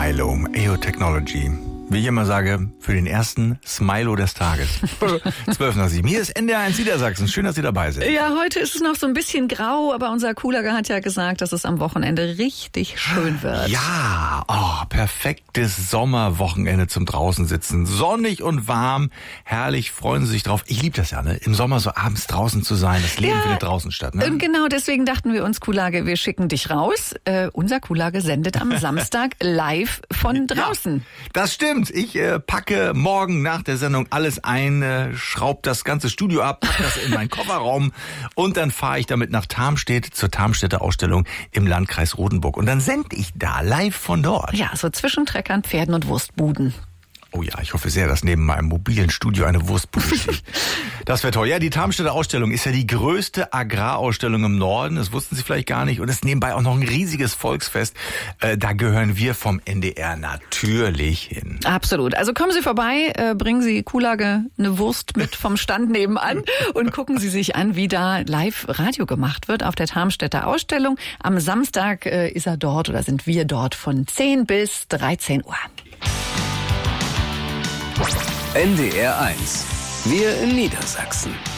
Smilo, EO Technology. Wie ich immer sage, für den ersten Smilo des Tages. 12 nach 7. Hier ist NDR1 Niedersachsen. Schön, dass Sie dabei sind. Ja, heute ist es noch so ein bisschen grau, aber unser Kuhlager hat ja gesagt, dass es am Wochenende richtig schön wird. Ja, perfektes Sommerwochenende zum draußen sitzen. Sonnig und warm, herrlich, freuen Sie sich drauf. Ich liebe das ja, ne? Im Sommer so abends draußen zu sein. Das Leben findet draußen statt, ne? Genau, deswegen dachten wir uns, Kuhlage, wir schicken dich raus. Unser Kuhlage sendet am Samstag live von draußen. Ja, das stimmt. Ich packe morgen nach der Sendung alles ein, schraube das ganze Studio ab, packe das in meinen Kofferraum und dann fahre ich damit nach Tarmstedt zur Tarmstedter Ausstellung im Landkreis Rotenburg. Und dann sende ich da live von dort. Ja, so zwischen Treckern, Pferden und Wurstbuden. Oh ja, ich hoffe sehr, dass neben meinem mobilen Studio eine Wurstbude steht. Das wäre toll. Ja, die Tarmstedter Ausstellung ist ja die größte Agrarausstellung im Norden. Das wussten Sie vielleicht gar nicht. Und es ist nebenbei auch noch ein riesiges Volksfest. Da gehören wir vom NDR natürlich hin. Absolut. Also kommen Sie vorbei, bringen Sie Kuhlage eine Wurst mit vom Stand nebenan und gucken Sie sich an, wie da live Radio gemacht wird auf der Tarmstedter Ausstellung. Am Samstag ist er dort oder sind wir dort von 10 bis 13 Uhr. NDR1. Wir in Niedersachsen.